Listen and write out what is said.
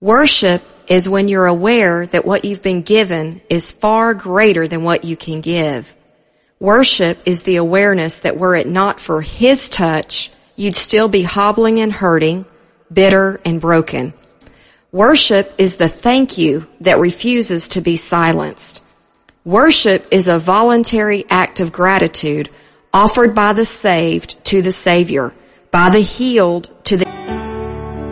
Worship is when you're aware that what you've been given is far greater than what you can give. Worship is the awareness that were it not for His touch, you'd still be hobbling and hurting, bitter and broken. Worship is the thank you that refuses to be silenced. Worship is a voluntary act of gratitude offered by the saved to the Savior, by the healed to the